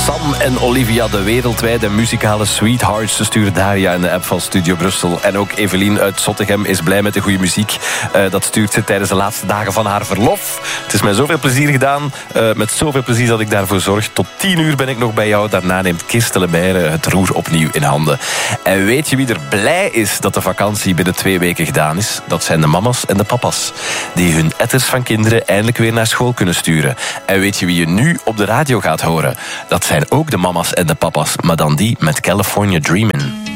Sam en Olivia, de wereldwijde muzikale sweethearts. Ze sturen Daria in de app van Studio Brussel. En ook Evelien uit Zottegem is blij met de goede muziek. Dat stuurt ze tijdens de laatste dagen van haar verlof. Het is mij zoveel plezier gedaan. Met zoveel plezier dat ik daarvoor zorg. Tot 10 uur ben ik nog bij jou. Daarna neemt Kirsten Lemaire het roer opnieuw in handen. En weet je wie er blij is dat de vakantie binnen 2 weken gedaan is? Dat zijn de mama's en de papa's. Die hun etters van kinderen eindelijk weer naar school kunnen sturen. En weet je wie je nu op de radio gaat horen? Dat zijn ook de mama's en de papa's, maar dan die met California Dreamin'.